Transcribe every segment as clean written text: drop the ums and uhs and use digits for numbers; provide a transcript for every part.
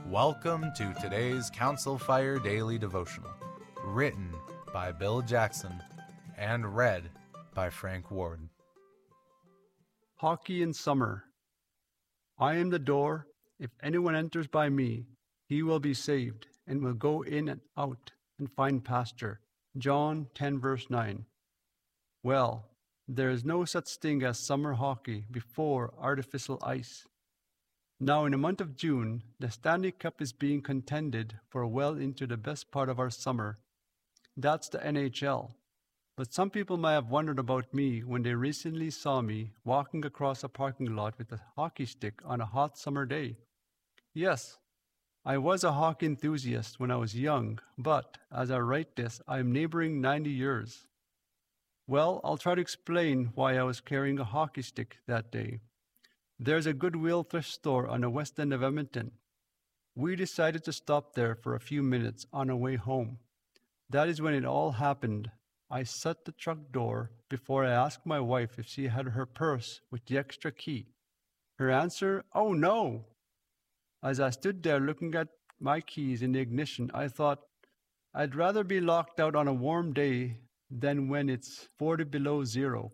Welcome to today's Council Fire Daily Devotional, written by Bill Jackson and read by Frank Ward. Hockey in summer. I am the door. If anyone enters by me, he will be saved, and will go in and out and find pasture. John 10 verse 9. Well, there is no such thing as summer hockey before artificial ice. Now in the month of June, the Stanley Cup is being contended for well into the best part of our summer. That's the NHL. But some people might have wondered about me when they recently saw me walking across a parking lot with a hockey stick on a hot summer day. Yes, I was a hockey enthusiast when I was young, but as I write this, I am neighboring 90 years. Well, I'll try to explain why I was carrying a hockey stick that day. There's a Goodwill thrift store on the west end of Edmonton. We decided to stop there for a few minutes on our way home. That is when it all happened. I shut the truck door before I asked my wife if she had her purse with the extra key. Her answer, "Oh no!" As I stood there looking at my keys in the ignition, I thought, I'd rather be locked out on a warm day than when it's 40 below zero.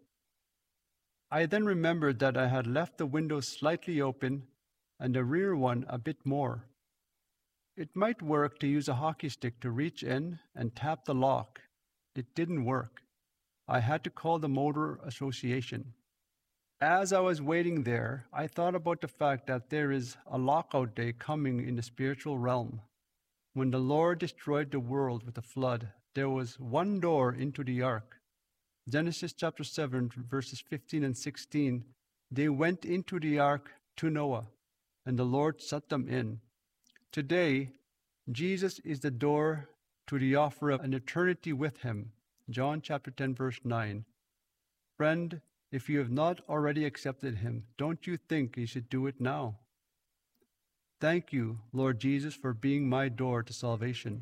I then remembered that I had left the window slightly open and the rear one a bit more. It might work to use a hockey stick to reach in and tap the lock. It didn't work. I had to call the Motor Association. As I was waiting there, I thought about the fact that there is a lockout day coming in the spiritual realm. When the Lord destroyed the world with a flood, there was one door into the ark. Genesis chapter 7, verses 15 and 16, they went into the ark to Noah, and the Lord set them in. Today, Jesus is the door to the offer of an eternity with him. John chapter 10, verse 9. Friend, if you have not already accepted him, don't you think you should do it now? Thank you, Lord Jesus, for being my door to salvation.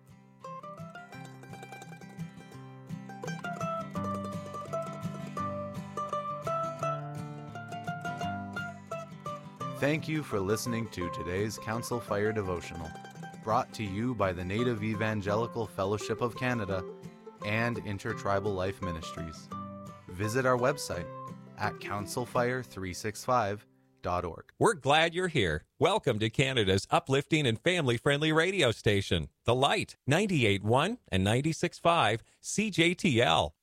Thank you for listening to today's Council Fire Devotional, brought to you by the Native Evangelical Fellowship of Canada and Intertribal Life Ministries. Visit our website at councilfire365.org. We're glad you're here. Welcome to Canada's uplifting and family-friendly radio station, The Light, 98.1 and 96.5 CJTL.